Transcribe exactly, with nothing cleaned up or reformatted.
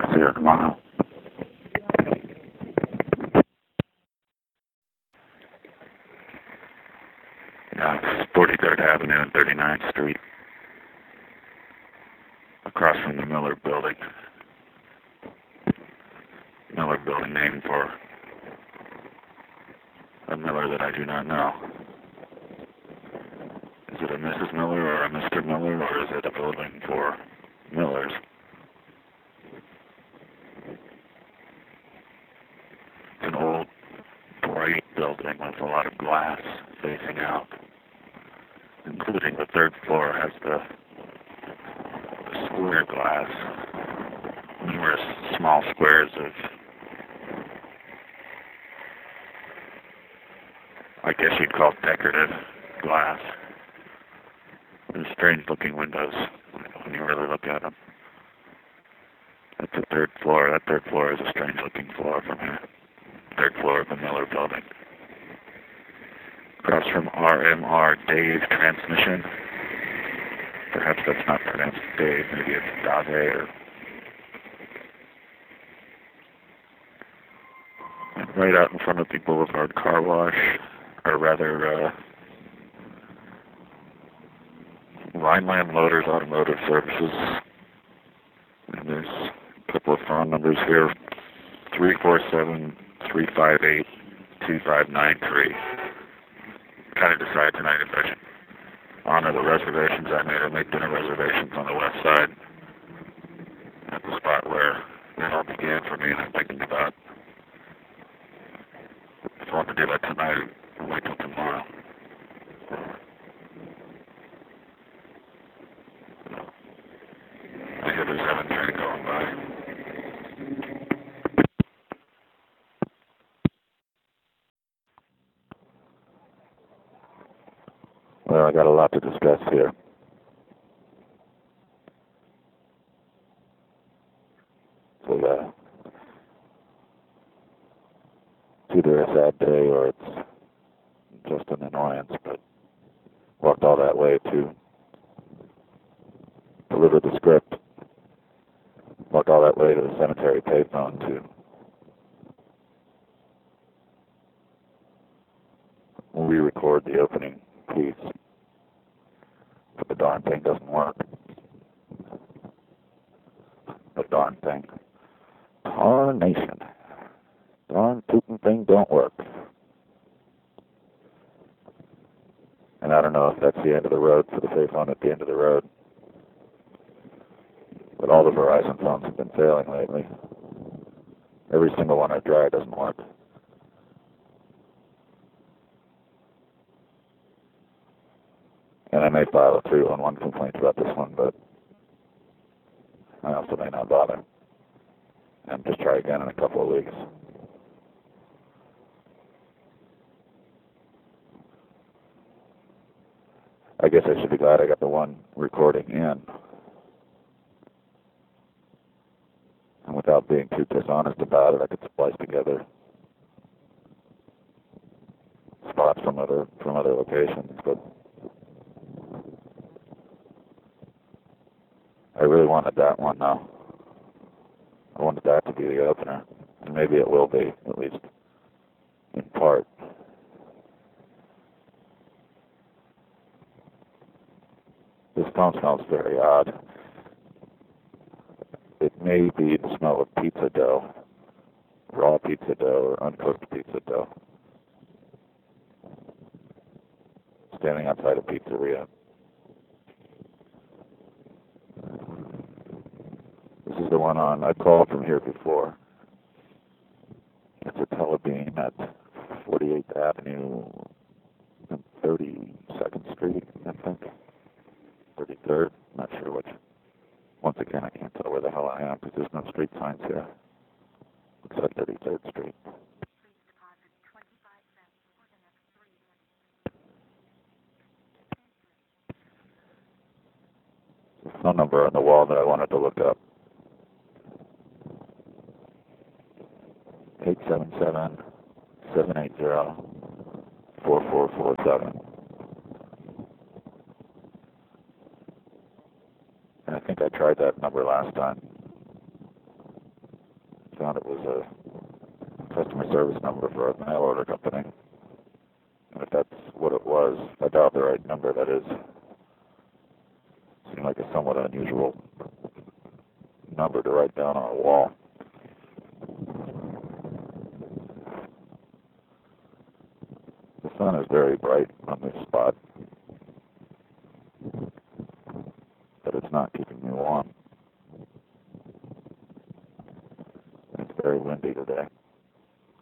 See you tomorrow. Yeah, it's forty-third Avenue and thirty-ninth Street. Across from the Miller Building. Miller Building named for a Miller that I do not know. Is it a Missus Miller or a Mister Miller, or is it a building for Millers? It's an old, bright building with a lot of glass facing out, including the third floor has the, the square glass, numerous small squares of, I guess you'd call it decorative glass. They're strange-looking windows when you really look at them. That's the third floor. That third floor is a strange-looking floor from here. Third floor of the Miller Building. Across from R M R Dave Transmission. Perhaps that's not pronounced Dave. Maybe it's Dave or... And right out in front of the Boulevard Car Wash, or rather, uh, Rhineland Motors Automotive Services. And there's a couple of phone numbers here. three four seven, three five eight, two five nine three. Kind of decide tonight if I should honor the reservations I made or make dinner reservations on the west side at the spot where it all began for me, and I'm thinking about if I want to do that tonight or wait till tomorrow. I hear there's seven train going by. Well, I got a lot to discuss here. So, uh, it's either a sad day or it's just an annoyance, but walked all that way to deliver the script. Walked all that way to the cemetery payphone to re-record the opening piece. But the darn thing doesn't work. The darn thing. Tarnation. Darn tootin' thing don't work. And I don't know if that's the end of the road for the payphone at the end of the road. But all the Verizon phones have been failing lately. Every single one I try doesn't work. And I may file a three one one complaint about this one, but I also may not bother. And just try again in a couple of weeks. I guess I should be glad I got the one recording in. And without being too dishonest about it, I could splice together spots from other from other locations, but I really wanted that one now. I wanted that to be the opener, and maybe it will be, at least in part. This phone smells very odd. It may be the smell of pizza dough, raw pizza dough or uncooked pizza dough. Standing outside a pizzeria. This is the one on, I called from here before. It's a Telebean at forty-eighth Avenue and thirty-second Street, I think. thirty-third, not sure which. Once again, I can't tell where the hell I am because there's no street signs here. Looks like thirty-third Street. There's a phone number on the wall that I wanted to look up. eight seven seven, seven eight zero, four four four seven. And I think I tried that number last time. found it was a customer service number for a mail order company. And if that's what it was, I dialed the right number, that is. Seemed like a somewhat unusual number to write down on a wall. The sun is very bright on this spot, but it's not keeping me warm. It's very windy today.